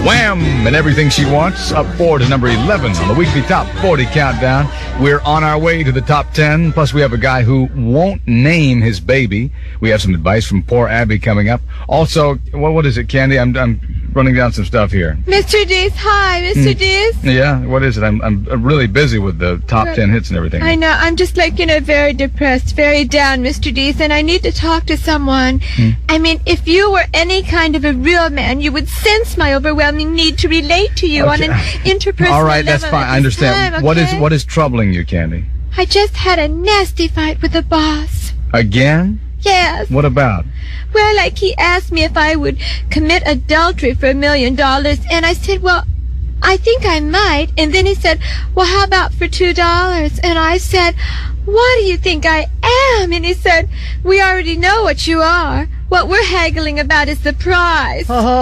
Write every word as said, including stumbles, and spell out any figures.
Wham! And Everything She Wants, up four to number eleven on the weekly Top forty Countdown. We're on our way to the top ten. Plus, we have a guy who won't name his baby. We have some advice from poor Abby coming up. Also, what, what is it, Candy? I'm, I'm running down some stuff here. Mister Dees, hi, Mister Mm. Dees. Yeah, what is it? I'm, I'm really busy with the top ten hits and everything. I know. I'm just like, you know, very depressed, very down, Mister Dees, and I need to talk to someone. Hmm. I mean, if you were any kind of a real man, you would sense my overwhelming need to relate to you Okay. on an interpersonal All right, level that's fine. at I understand. time, okay? What is what is troubling you, Candy? I just had a nasty fight with the boss. Again? Yes. What about? Well, like, he asked me if I would commit adultery for a million dollars, and I said, well, I think I might. And then he said, well, how about for two dollars? And I said, what do you think I am? And he said, we already know what you are. What we're haggling about is the prize.